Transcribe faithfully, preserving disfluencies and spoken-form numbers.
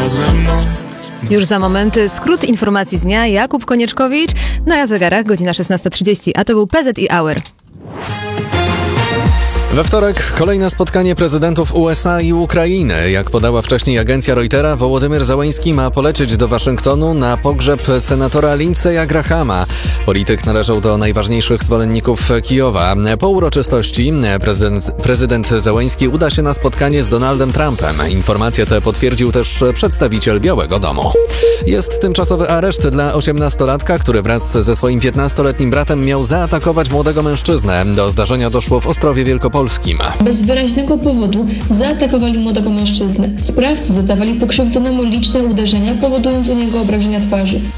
była ze mną. Już za moment skrót informacji z dnia. Jakub Konieczkowicz, na zegarach godzina szesnasta trzydzieści, a to był P Z I Hour. We wtorek kolejne spotkanie prezydentów U S A i Ukrainy. Jak podała wcześniej agencja Reutera, Wołodymyr Zełenski ma polecieć do Waszyngtonu na pogrzeb senatora Lindsey'a Grahama. Polityk należał do najważniejszych zwolenników Kijowa. Po uroczystości prezydent, prezydent Zełenski uda się na spotkanie z Donaldem Trumpem. Informację tę potwierdził też przedstawiciel Białego Domu. Jest tymczasowy areszt dla osiemnastolatka, który wraz ze swoim piętnastoletnim bratem miał zaatakować młodego mężczyznę. Do zdarzenia doszło w Ostrowie Wielkopolskim. Bez wyraźnego powodu zaatakowali młodego mężczyznę. Sprawcy zadawali pokrzywdzonemu liczne uderzenia, powodując u niego obrażenia twarzy.